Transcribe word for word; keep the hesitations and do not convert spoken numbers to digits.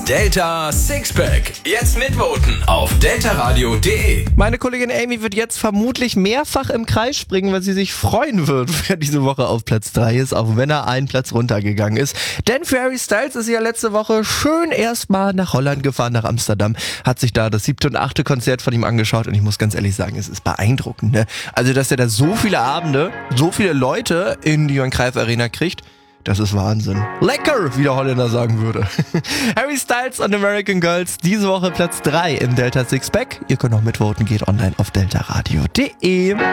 Delta Sixpack. Jetzt mitvoten auf deltaradio punkt de. Meine Kollegin Amy wird jetzt vermutlich mehrfach im Kreis springen, weil sie sich freuen wird, wer diese Woche auf Platz drei ist, auch wenn er einen Platz runtergegangen ist. Denn für Harry Styles ist ja letzte Woche schön erstmal nach Holland gefahren, nach Amsterdam, hat sich da das siebte und achte Konzert von ihm angeschaut und ich muss ganz ehrlich sagen, es ist beeindruckend, ne? Also, dass er da so viele Abende, so viele Leute in die Johan Cruyff Arena kriegt, das ist Wahnsinn. Lecker, wie der Holländer sagen würde. Harry Styles und American Girls, diese Woche Platz drei im Delta Sixpack. Ihr könnt auch mitvoten, geht online auf deltaradio punkt de.